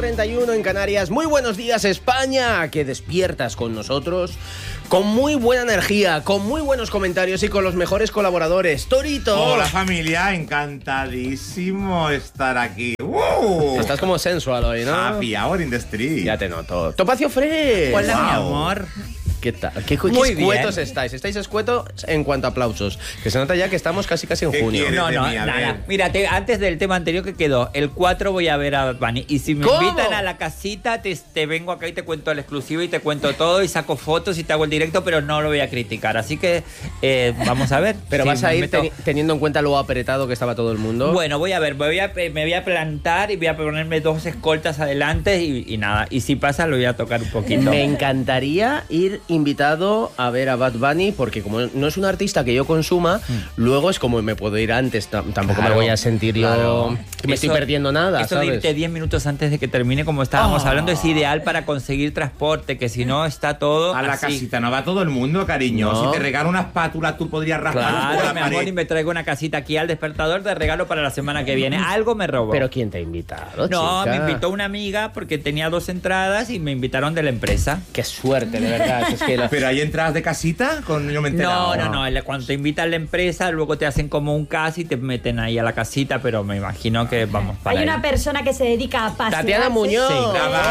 8:31 en Canarias. Muy buenos días, España, que despiertas con nosotros, con muy buena energía, con muy buenos comentarios y con los mejores colaboradores. Torito. Hola familia, encantadísimo estar aquí. Estás como sensual hoy, ¿no? Happy hour in the street. Ya te noto. Topacio Fresh. Hola, Wow. mi amor. ¿Qué tal? ¿Qué Muy escuetos bien. estáis? Estáis escuetos en cuanto a aplausos. Que se nota ya que estamos casi en ¿Qué junio. quieres? No, de no, mí, a nada. ver. Mira, antes del tema anterior que quedó, el 4 voy a ver a Bad Bunny. Y si me ¿Cómo? invitan a la casita, te vengo acá y te cuento el exclusivo y te cuento todo y saco fotos y te hago el directo, pero no lo voy a criticar. Así que vamos a ver. Pero si vas a me ir meto. teniendo en cuenta lo apretado que estaba todo el mundo. Bueno, voy a ver, me voy a plantar y voy a ponerme 2 escoltas adelante y nada. Y si pasa, lo voy a tocar un poquito. Me encantaría ir invitado a ver a Bad Bunny, porque como no es un artista que yo consuma, luego es como me puedo ir antes, tampoco Claro, me voy a sentir yo que me estoy Eso- perdiendo nada, Eso de ¿sabes? irte 10 minutos antes de que termine, como estábamos hablando, es ideal para conseguir transporte, que si no está todo A la así. casita no va todo el mundo, cariño. No. Si te regalo una espátula, tú podrías raspar un poco Claro, la mi amor, y pared. me traigo una casita aquí al despertador de regalo para la semana que viene. Algo me robó. Pero ¿quién te ha invitado, no, chica? me invitó una amiga porque tenía 2 entradas y me invitaron de la empresa. Qué suerte, de verdad. Es que Pero hay entradas de casita con yo me he enterado. No. Cuando te invitan a la empresa, luego te hacen como un casi y te meten ahí a la casita, pero me imagino que vamos para Hay ahí. una persona que se dedica a pasearse. Tatiana Muñoz. Sí.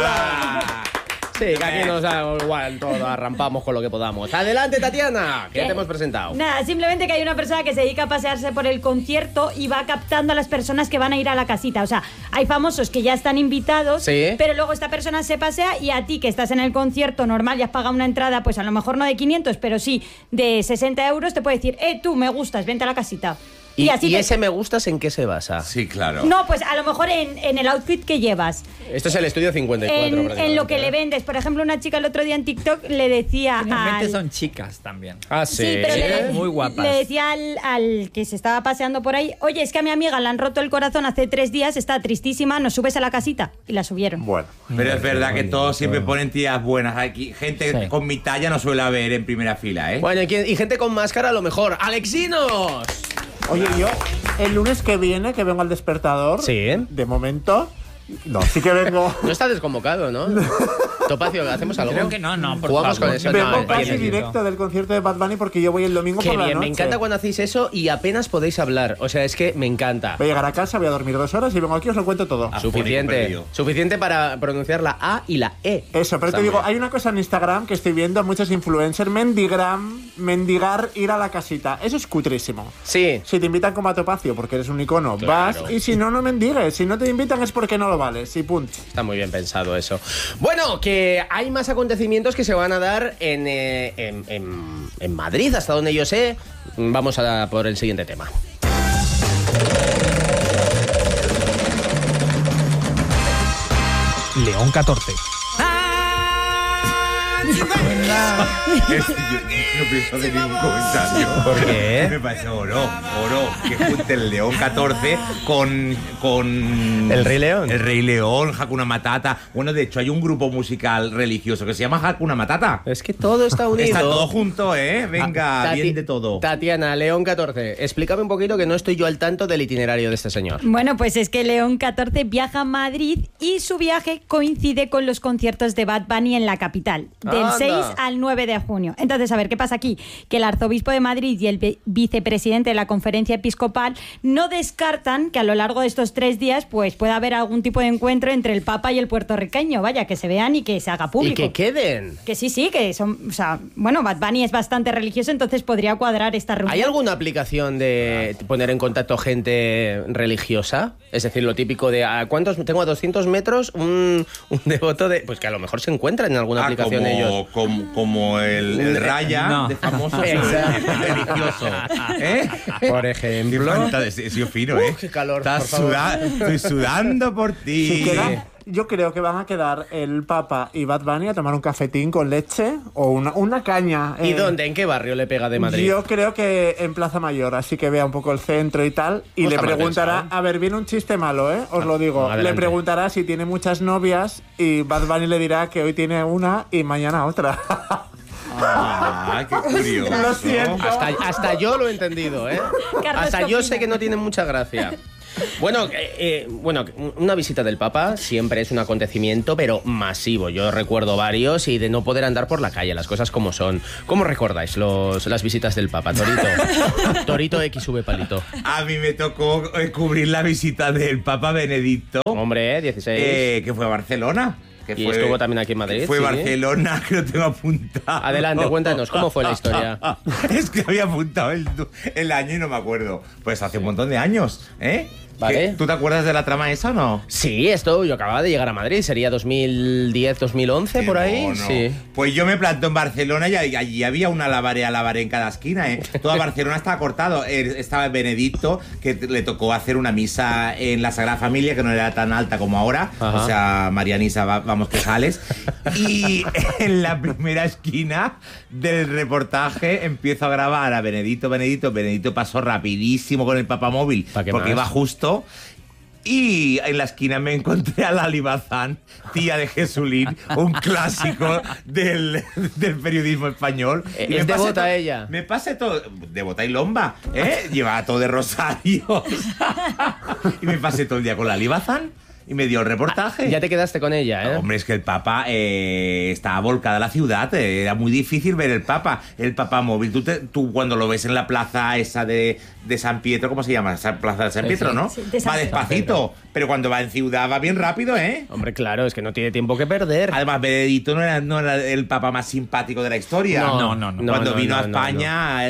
Hola. Sí, que aquí nos da igual todo, arrampamos con lo que podamos. Adelante, Tatiana, que ya te hemos presentado. Nada, simplemente que hay una persona que se dedica a pasearse por el concierto y va captando a las personas que van a ir a la casita. O sea, hay famosos que ya están invitados, Sí. pero luego esta persona se pasea y a ti que estás en el concierto normal y has pagado una entrada, pues a lo mejor no de 500, pero sí de 60 euros, te puede decir, tú me gustas, vente a la casita. ¿Y, así y te- ese me gustas en qué se basa? Sí, claro. No, pues a lo mejor en el outfit que llevas. Esto es el estudio 54. En lo que prácticamente, le vendes. Por ejemplo, una chica el otro día en TikTok le decía Realmente al... son chicas también. Ah, sí. Sí, pero Muy guapas. le decía al que se estaba paseando por ahí, oye, es que a mi amiga le han roto el corazón hace 3 días, está tristísima, ¿nos subes a la casita? Y la subieron. Bueno, pero es verdad que todos siempre ponen tías buenas. Aquí gente Sí. con mi talla no suele haber en primera fila, ¿eh? Bueno, y gente con máscara a lo mejor. ¡Alexinos! Oye, yo el lunes que viene, que vengo al despertador, Sí. de momento, no, sí que vengo. No está desconvocado, ¿no? Topacio, ¿hacemos algo? Creo que no, por Jugamos favor. con eso. Vengo No, casi tiene- directo del concierto de Bad Bunny porque yo voy el domingo Qué por la bien, me noche. encanta cuando hacéis eso y apenas podéis hablar. O sea, es que me encanta. Voy a llegar a casa, voy a dormir 2 horas y vengo aquí y os lo cuento todo. Suficiente. perdido. Suficiente para pronunciar la A y la E. Eso, pero Está te digo, muy bien. hay una cosa en Instagram que estoy viendo a muchos influencers, mendigar ir a la casita. Eso es cutrísimo. Sí. Si te invitan como a Topacio porque eres un icono, Claro. vas, y si no, no mendigues. Si no te invitan es porque no lo vales, y punto. Está muy bien pensado eso. Bueno, que hay más acontecimientos que se van a dar en Madrid, hasta donde yo sé. Vamos a por el siguiente tema. León 14. No pienso hacer ningún comentario. ¿Por qué? Me parece oro que junte el León 14 con ¿El Rey León? El Rey León, Hakuna Matata. Bueno, de hecho hay un grupo musical religioso que se llama Hakuna Matata. Es que todo está unido. Está todo junto, ¿eh? Venga, Tati- bien de todo. Tatiana, León 14, explícame un poquito que no estoy yo al tanto del itinerario de este señor. Bueno, pues es que León 14 viaja a Madrid y su viaje coincide con los conciertos de Bad Bunny en la capital, del Anda. 6 al 9 de junio. Entonces, a ver, ¿qué pasa aquí? Que el arzobispo de Madrid y el vicepresidente de la conferencia episcopal no descartan que a lo largo de estos 3 días pues pueda haber algún tipo de encuentro entre el Papa y el puertorriqueño, vaya, que se vean y que se haga Y público. que queden. Que sí, que son, o sea, bueno, Bad Bunny es bastante religioso, entonces podría cuadrar esta reunión. ¿Hay alguna aplicación de poner en contacto gente religiosa? Es decir, lo típico de ¿a cuántos? Tengo a 200 metros un devoto de... Pues que a lo mejor se encuentran en alguna aplicación ellos. Como el Raya No. de famoso Exacto. religioso. ¿Eh? Por Qué ejemplo... fantástico, he sido fino, ¿eh? qué calor, Estás por favor. estoy sudando por ti. Si queda, yo creo que van a quedar el Papa y Bad Bunny a tomar un cafetín con leche o una caña. ¿Y dónde? ¿En qué barrio le pega de Madrid? Yo creo que en Plaza Mayor, así que vea un poco el centro y tal. Y No le está mal preguntará, pensado. a ver, viene un chiste malo, os lo digo. adelante. Le preguntará si tiene muchas novias y Bad Bunny le dirá que hoy tiene una y mañana otra. Ah, qué curioso. Lo siento. Hasta yo lo he entendido, ¿eh? Carlos, Hasta ¿qué yo opinas? sé que no tiene mucha gracia. Bueno, una visita del Papa siempre es un acontecimiento, pero masivo. Yo recuerdo varios y de no poder andar por la calle, las cosas como son. ¿Cómo recordáis las visitas del Papa, Torito? Torito XV Palito. A mí me tocó cubrir la visita del Papa Benedicto. Hombre, 16. Que fue a Barcelona. Y estuvo también aquí en Madrid. Fue sí. Barcelona, que lo tengo apuntado. Adelante, cuéntanos, ¿cómo fue la historia? Es que había apuntado el año y no me acuerdo. Pues hace un montón de años, ¿eh? Vale. ¿Tú te acuerdas de la trama esa o no? Sí, yo acababa de llegar a Madrid, sería 2010, 2011, por ahí. No. Sí. Pues yo me planto en Barcelona y allí había una lavaré en cada esquina, ¿eh? Toda Barcelona estaba cortado. Estaba Benedicto, que le tocó hacer una misa en la Sagrada Familia, que no era tan alta como ahora. Ajá. O sea, Marianisa, vamos quejales. Y en la primera esquina del reportaje empiezo a grabar a Benedicto. Benedicto pasó rapidísimo con el papamóvil, porque más? iba justo. Y en la esquina me encontré a Lali Bazán, tía de Jesulín, un clásico del periodismo español. Y ¿Es me pasé devota ella? Me pasé todo... Devota y lomba, ¿eh? Llevaba todo de rosarios. Y me pasé todo el día con Lali Bazán. Y me dio el reportaje. Ya te quedaste con ella, ¿eh? Hombre, es que el Papa estaba volcada a la ciudad. Era muy difícil ver el Papa móvil. Tú cuando lo ves en la plaza esa de San Pietro, ¿cómo se llama? Esa plaza de San Pietro, ¿no? Sí, de San Va despacito. Pero cuando va en ciudad va bien rápido, ¿eh? Hombre, claro, es que no tiene tiempo que perder. Además, Benedicto no era el Papa más simpático de la historia. No. Cuando vino a España,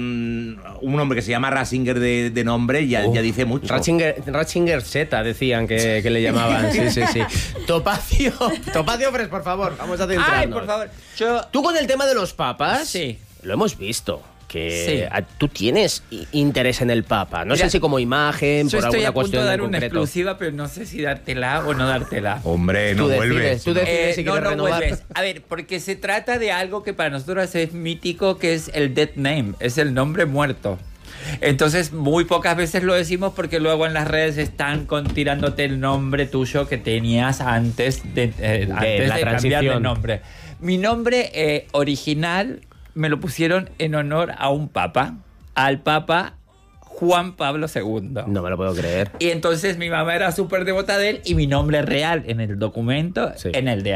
un hombre que se llama Ratzinger de nombre ya dice mucho. Ratzinger Z decían que le llamaban. Sí. Topacio, Fres, por favor, vamos a centrarnos. Ay, por favor. Tú con el tema de los papas, Sí. lo hemos visto. Que Sí. tú tienes interés en el Papa. No Mira, sé si como imagen, Yo por estoy alguna a punto cuestión de dar en una concreto. exclusiva, pero no sé si dártela o no dártela. Hombre, no vuelves. Tú decides si quieres renovar. vuelves. A ver, porque se trata de algo que para nosotros es mítico, que es el dead name, es el nombre muerto. Entonces, muy pocas veces lo decimos porque luego en las redes están tirándote el nombre tuyo que tenías antes de cambiar transición. de nombre. Mi nombre original me lo pusieron en honor a un papa, al Papa Juan Pablo II. No me lo puedo creer. Y entonces mi mamá era súper devota de él y mi nombre real en el documento, Sí. en el de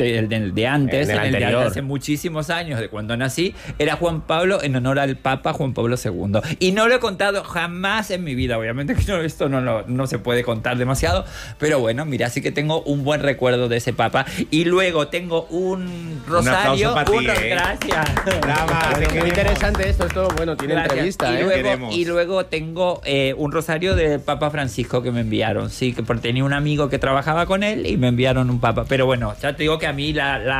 antes, En el de anterior. hace muchísimos años, de cuando nací, era Juan Pablo en honor al Papa Juan Pablo II. Y no lo he contado jamás en mi vida, obviamente que esto no se puede contar demasiado, pero bueno, mira, sí que tengo un buen recuerdo de ese Papa. Y luego tengo un rosario. aplauso para ti, Gracias. Brava, te Muy queremos. interesante esto, bueno, tiene Gracias. entrevista, y ¿eh? luego, y luego tengo un rosario del Papa Francisco que me enviaron. Sí, que porque tenía un amigo que trabajaba con él y me enviaron un papa. Pero bueno, ya te digo que a mí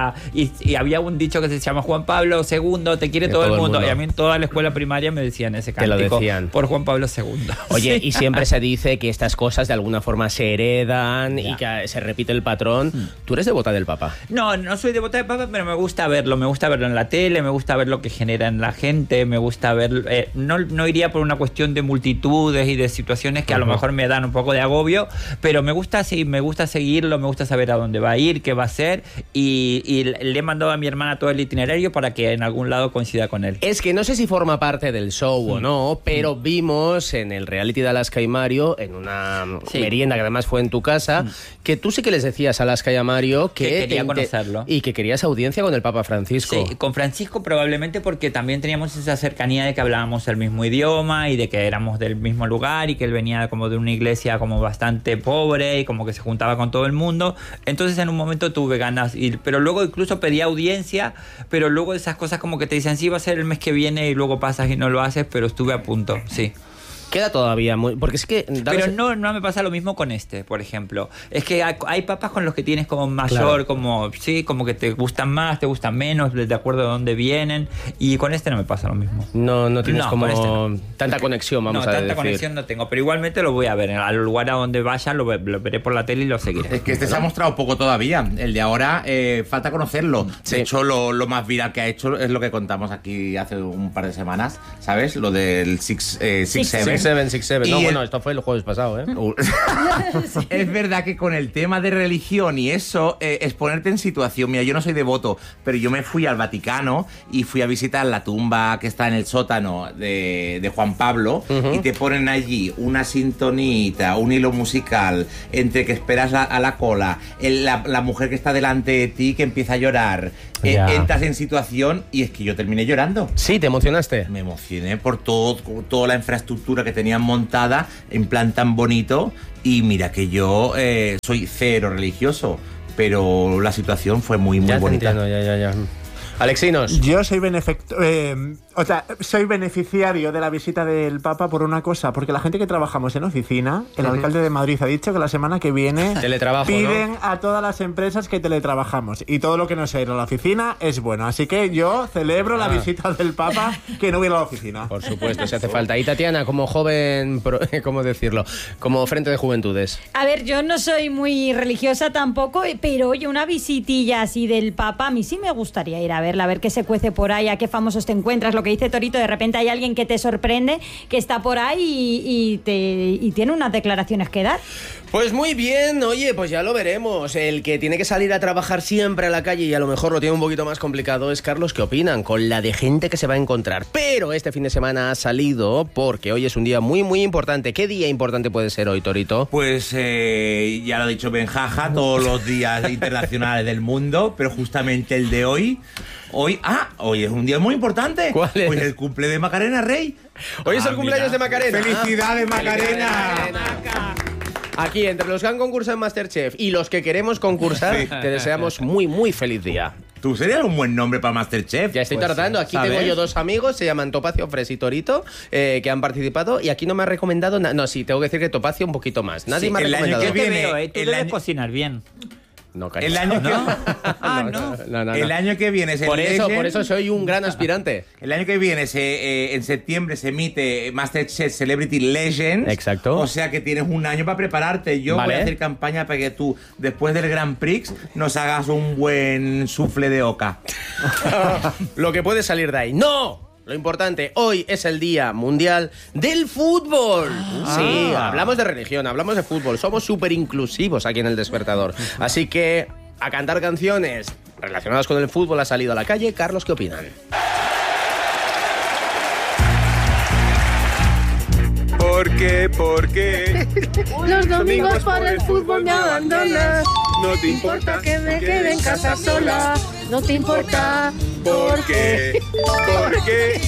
y había un dicho que se llama Juan Pablo II, te quiere todo el mundo. Y a mí en toda la escuela primaria me decían ese Te lo cántico decían. por Juan Pablo II. Oye, Sí. y siempre se dice que estas cosas de alguna forma se heredan y que se repite el patrón. ¿Tú eres devota del Papa? No soy devota del Papa, pero me gusta verlo en la tele, me gusta ver lo que genera en la gente, me gusta ver... no iría por una cuestión de multitudes y de situaciones que a lo mejor me dan un poco de agobio, pero me gusta seguirlo, me gusta saber a dónde va a ir, qué va a hacer, y le he mandado a mi hermana todo el itinerario para que en algún lado coincida con él. Es que no sé si forma parte del show o no, pero vimos en el reality de Alaska y Mario, en una Sí. merienda que además fue en tu casa, que tú sí que les decías a Alaska y a Mario Que quería te conocerlo. y que querías audiencia con el Papa Francisco. Sí, con Francisco probablemente porque también teníamos esa cercanía de que hablábamos el mismo idioma y de que éramos del mismo lugar y que él venía como de una iglesia como bastante pobre y como que se juntaba con todo el mundo. Entonces en un momento tuve ganas, pero luego incluso pedí audiencia, pero luego esas cosas como que te dicen sí va a ser el mes que viene y luego pasas y no lo haces, pero estuve a punto, sí. Queda todavía muy... Porque es que... Pero no me pasa lo mismo con este, por ejemplo. Es que hay papas con los que tienes como mayor, Claro. como que te gustan más, te gustan menos, de acuerdo a dónde vienen. Y con este no me pasa lo mismo. No tienes No, como con este no. tanta conexión, vamos a decir. tanta conexión no tengo, pero igualmente lo voy a ver. Al lugar a donde vaya lo veré por la tele y lo seguiré. Es que este se ha mostrado poco todavía. El de ahora falta conocerlo. Sí. De hecho, lo más viral que ha hecho es lo que contamos aquí hace un par de semanas, ¿sabes? Lo del Six Seven. 6-7. No, Y bueno, esto fue el jueves pasado, ¿eh? Es verdad que con el tema de religión y eso, es ponerte en situación. Mira, yo no soy devoto, pero yo me fui al Vaticano y fui a visitar la tumba que está en el sótano de Juan Pablo, y te ponen allí una sintonita, un hilo musical, entre que esperas a la cola, la mujer que está delante de ti que empieza a llorar, entras en situación y es que yo terminé llorando. Sí, ¿te emocionaste? Me emocioné por toda la infraestructura que tenían montada en plan tan bonito, y mira que yo soy cero religioso, pero la situación fue muy Ya te bonita. entiendo, ya. Alexinos. Yo soy soy beneficiario de la visita del Papa por una cosa, porque la gente que trabajamos en oficina, el alcalde de Madrid ha dicho que la semana que viene Teletrabajo, piden ¿no? a todas las empresas que teletrabajamos, y todo lo que no sea ir a la oficina es bueno, así que yo celebro la visita del Papa que no hubiera a la oficina. Por supuesto, si hace falta. Y Tatiana, como joven, ¿cómo decirlo? Como frente de juventudes. A ver, yo no soy muy religiosa tampoco, pero oye, una visitilla así del Papa, a mí sí me gustaría ir a verla, a ver qué se cuece por ahí, a qué famosos te encuentras. Lo que dice Torito, de repente hay alguien que te sorprende, que está por ahí y tiene unas declaraciones que dar. Pues muy bien, oye, pues ya lo veremos. El que tiene que salir a trabajar siempre a la calle y a lo mejor lo tiene un poquito más complicado es Carlos. ¿Qué opinan? Con la de gente que se va a encontrar. Pero este fin de semana ha salido porque hoy es un día muy, muy importante. ¿Qué día importante puede ser hoy, Torito? Pues ya lo ha dicho Benjaja, todos los días internacionales del mundo, pero justamente el de hoy es un día muy importante. ¿Cuál es? Hoy es el cumple de Macarena Rey. Hoy es el Mira. cumpleaños de Macarena. ¡Felicidades, Macarena! Aquí, entre los que han concursado en MasterChef y los que queremos concursar, Sí. te deseamos muy, muy feliz día. Tú serías un buen nombre para Masterchef. Ya estoy Pues, tratando. Aquí ¿sabes? tengo yo dos amigos, se llaman Topacio, Fres y Torito, que han participado, y aquí no me ha recomendado nada. No, sí, tengo que decir que Topacio un poquito más. Nadie Sí, me ha el año recomendado. que Yo te viene, veo, tú el debes año- cocinar bien. No, calla. El año que, No. el año que viene es el Por Legend. eso soy un gran aspirante. El año que viene, en septiembre, se emite Masterchef Celebrity Legend. Exacto. O sea que tienes un año para prepararte. Yo Vale. voy a hacer campaña para que tú, después del Grand Prix, nos hagas un buen sufle de oca. Lo que puede salir de ahí. ¡No! Lo importante, hoy es el Día Mundial del Fútbol. Sí, hablamos de religión, hablamos de fútbol. Somos súper inclusivos aquí en El Despertador. Así que a cantar canciones relacionadas con el fútbol ha salido a la calle. Carlos, ¿qué opinan? ¿Por qué? ¿Por qué? Los domingos por el fútbol me abandonas. No te No importa importa que me quede en casa sola. No te importa. ¿Por qué? ¿Por qué?